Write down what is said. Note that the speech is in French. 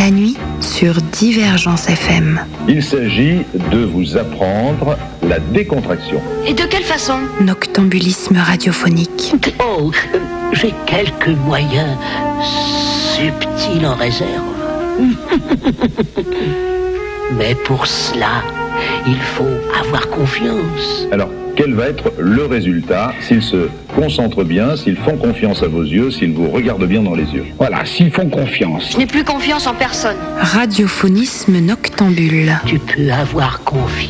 la nuit sur Divergence FM. Il s'agit de vous apprendre la décontraction. Et de quelle façon ? Noctambulisme radiophonique. Oh, j'ai quelques moyens subtils en réserve. Mais pour cela, il faut avoir confiance. Alors, quel va être le résultat s'ils se concentrent bien, s'ils font confiance à vos yeux, s'ils vous regardent bien dans les yeux? Voilà, s'ils font confiance. Je n'ai plus confiance en personne. Radiophonisme noctambule. Tu peux avoir confiance.